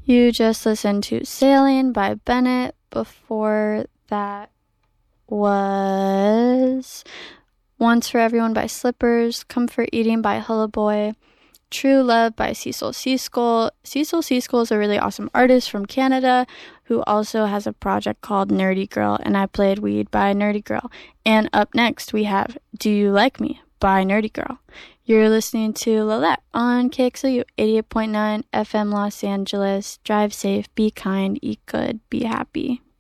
You just listened to Sailing by Bennett. Before that was Once for Everyone by Slippers, Comfort Eating by Hulla Boy, True Love by Cecil Seaskull. Cecil Seaskull is a really awesome artist from Canada who also has a project called Nerdy Girl, and I played Weed by Nerdy Girl. And up next we have Do You Like Me by Nerdy Girl. You're listening to Lillette on KXLU 88.9 FM Los Angeles. Drive safe, be kind, eat good, be happy.